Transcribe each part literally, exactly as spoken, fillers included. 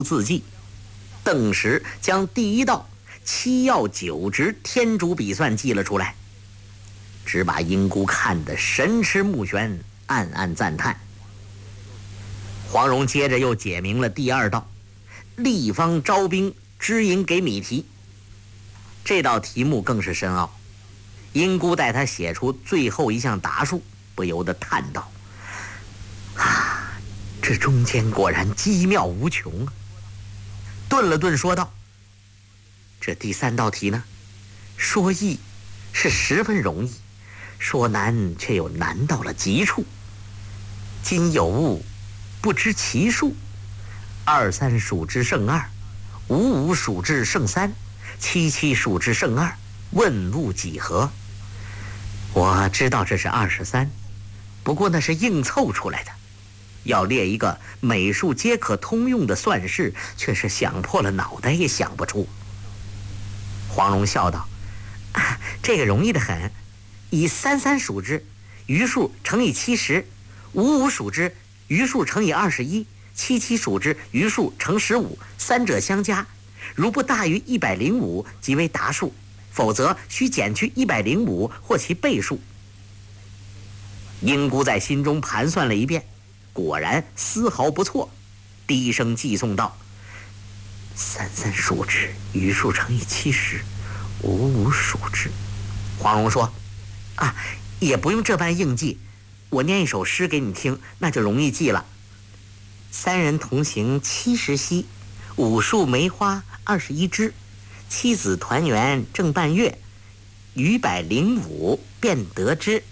字迹。顿时将第一道七曜九值天竺笔算记了出来，只把英姑看得神驰目眩，暗暗赞叹。黄蓉接着又解明了第二道立方招兵支引给米题，这道题目更是深奥。英姑待他写出最后一项答数，不由得叹道：啊，这中间果然机妙无穷啊！顿了顿说道：这第三道题呢，说易是十分容易，说难却又难到了极处。今有物不知其数，二三数之胜二，五五数之胜三，七七数之胜二，问物几何？我知道这是二十三，不过那是硬凑出来的。要列一个每数皆可通用的算式，却是想破了脑袋也想不出。黄蓉笑道：啊，这个容易得很，以三三数之，余数乘以七十；五五数之，余数乘以二十一；七七数之，余数乘十五，三者相加，如不大于一百零五，即为达数，否则需减去一百零五或其倍数。英姑在心中盘算了一遍，果然丝毫不错，低声寄诵道：三三数之，余数乘以七十；五五数之。黄蓉说：啊，也不用这般硬记，我念一首诗给你听，那就容易记了。三人同行七十夕，五树梅花二十一枝，妻子团圆正半月，余百零五便得之。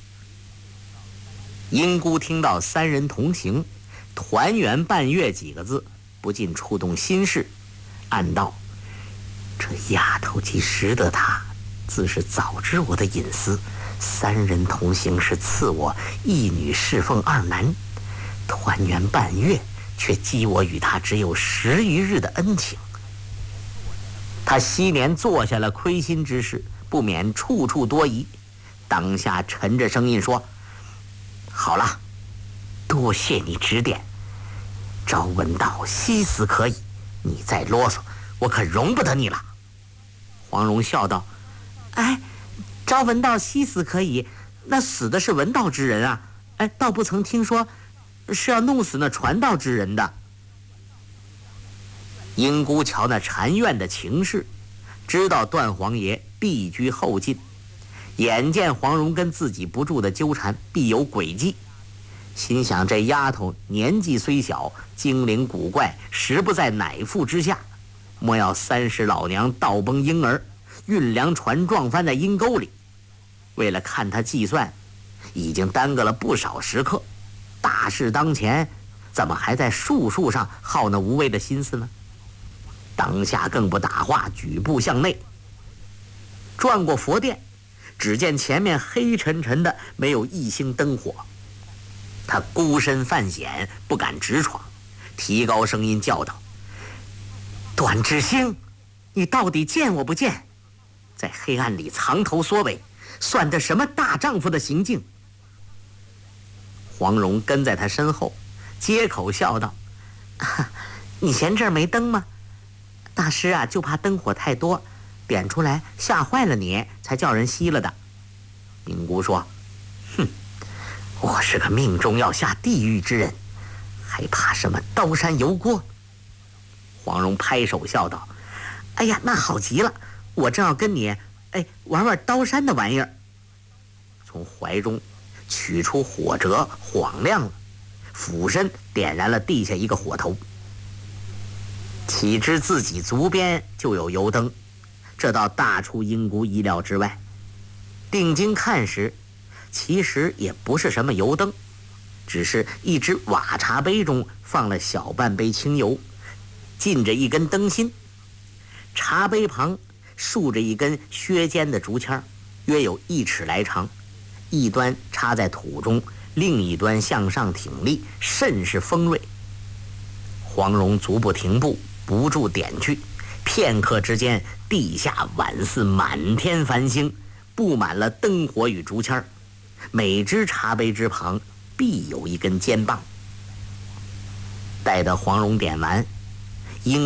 英姑听到三人同行团圆半月几个字，不禁触动心事，暗道：这丫头既识得他，自是早知我的隐私。三人同行是赐我一女侍奉二男，团圆半月却激我与他只有十余日的恩情。他昔年做下了亏心之事，不免处处多疑，当下沉着声音说：好了，多谢你指点，朝闻道夕死可以，你再啰嗦，我可容不得你了。黄蓉笑道：哎，朝闻道夕死可以，那死的是闻道之人啊，哎，倒不曾听说是要弄死那传道之人的。英姑瞧那禅院的情势，知道段皇爷必居后进，眼见黄蓉跟自己不住的纠缠，必有诡计，心想这丫头年纪虽小，精灵古怪，实不在乃父之下，莫要三十老娘倒崩婴儿，运粮船撞翻在阴沟里。为了看他计算，已经耽搁了不少时刻，大事当前，怎么还在术数上耗那无谓的心思呢？当下更不打话，举步向内，转过佛殿，只见前面黑沉沉的，没有一星灯火。他孤身犯险，不敢直闯，提高声音叫道：段智兴，你到底见我不见？在黑暗里藏头缩尾，算得什么大丈夫的行径？黄蓉跟在他身后，接口笑道：啊，你嫌这儿没灯吗？大师啊，就怕灯火太多，点出来吓坏了你，才叫人熄了的。英姑说：哼，我是个命中要下地狱之人，还怕什么刀山油锅？黄蓉拍手笑道：哎呀，那好极了，我正要跟你哎玩玩刀山的玩意儿。从怀中取出火折，晃亮了，俯身点燃了地下一个火头。岂知自己足边就有油灯，这倒大出英姑意料之外。定睛看时，其实也不是什么油灯，只是一只瓦茶杯中放了小半杯清油，浸着一根灯芯，茶杯旁竖着一根削尖的竹签，约有一尺来长，一端插在土中，另一端向上挺立，甚是锋锐。黄蓉足不停步，不住点去，片刻之间，地下宛似满天繁星，布满了灯火与竹签，每只茶杯之旁必有一根尖棒。待得黄蓉点完，